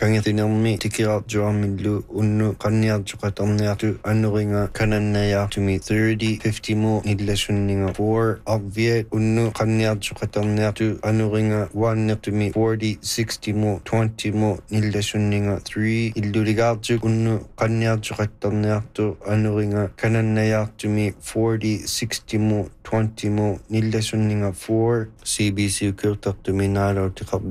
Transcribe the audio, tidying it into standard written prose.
kangethinermi tikiraartuarmillu unnu qanniartuqatarniartu annuringa kanannayaartumi 30-50 more nillassunninga 4 arviat unnu qanniartuqatarniartu annuringa waannertumi 40-60 more 20 more nillassunninga 3 illuligaartuk unnu qanniartuqattarniartu annuringa kanannayaartumi 40-60 more 20 more nillassunninga 4 CBC ukurtartumi naalautiqar